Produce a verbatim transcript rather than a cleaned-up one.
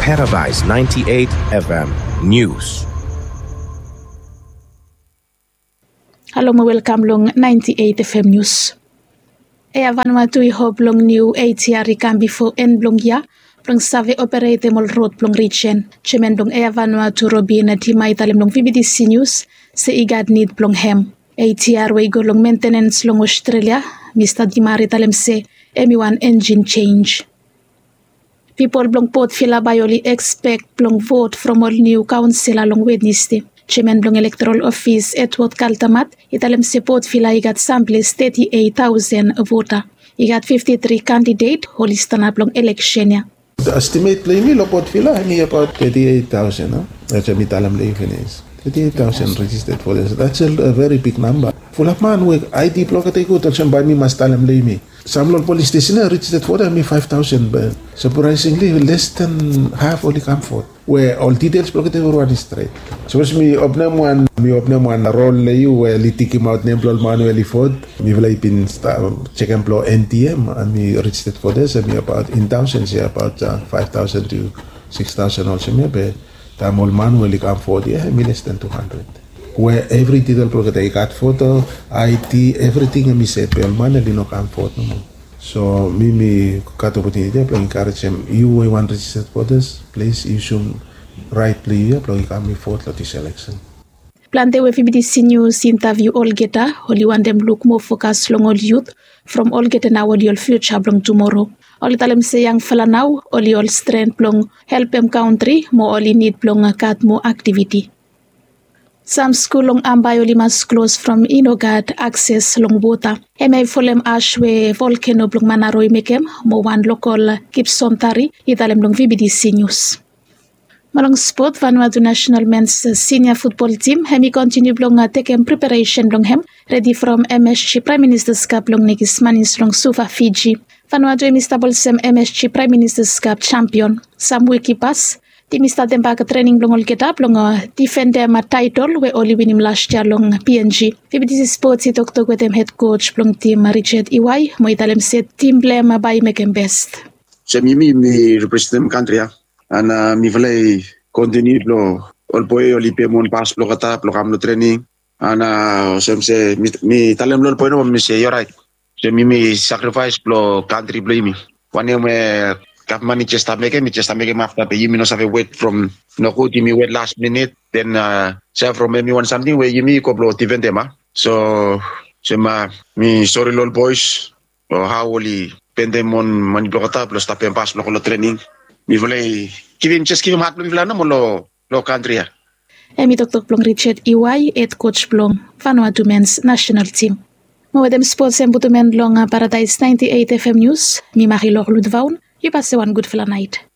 Paradise ninety-eight F M News. Hello, mo welcome long ninety-eight F M News. E Vanuatu I hope long new A T R can before en blong ya blong save operate mol road blong region. Chemen dong e Vanuatu Robin di mai talem long V B D C News se igad need blong hem. A T R way go long maintenance long Australia Mister Di Mari talem se M one engine change. People blong Port Vila Bayoli expect blong vote from all new council along Wednesday. Chairman blong electoral office Edward Kaltamat italem se Port Vila igat samples thirty-eight thousand voter. Igat fifty-three candidate holistana blong election ya. The estimate play me lo Port Vila I about thirty-eight thousand, no? That's a mitalam lay finish. thirty-eight thousand registered voters. That's a, a very big number. Full of man with I D block at go to by me must talam lay me. Some police station registered voter me five thousand, but surprisingly less than half only come forth. Where all details block at everyone is straight. Suppose me opnam one me opnam one roll lay where li tiki out name blood manually ford. Me will pin check and blow N T M and me registered voters and me about in thousands yeah about uh, five thousand to six thousand also me but time all manually come forward yeah me less than two hundred. Where every detail block I got photo, I T, everything me said per manually no come forward no more. So me me got opportunity to encourage them. You want registered voters, please you should right play plug come me forward to this election. Plante with V B D C News interview Olgeta, only one them look more focus long all youth from Olgeta now all your future blong tomorrow. All talem say young fella now, only all strength blong help them country, more only need blong a cat more activity. Some school long ambayoli must close from Inogad access long water. Emay folem ashwe volcano blong manaroy mekem, mo one local Gibson Tari, italem long V B D C News. Malong sport Vanuatu national men's senior football team hemi continue blong taken preparation blong hem ready from M S G Prime Minister's Cup blong negis manis long Suva Fiji. Vanuatu emistable sem M S G Prime Minister's Cup champion. Some wiki pass. Team started back training long all get up long defend them a title we only win him last year long P N G. V B D C Sports he talked with them head coach long team Richard Iwai mo italem set team blame by make him best. So me me represent country and uh, me vlei continue lo all boy oli pe mon pass lo kata lo kam lo training and uh, sem se me talem lo point no me say you're right. So me me sacrifice lo country blame me. One me Kapmani chesta meke, mi chesta meke after pe yimi no save wait from no good yimi wait last minute, then uh say from me one something where yimi koplo event ma. So so ma mi sorry lol boys or how oli pendemon mani blokata plus tapen pass lo training. Mi vole give just give him hat mi vlana mo lo lo country ya. Emi Doctor Plong Richard Iwai head coach Plong Vanuatu men's national team. Mo dem sports en butumen long Paradise ninety-eight F M News, mi Marie-Laure Ludvaun. You pass one good for a night.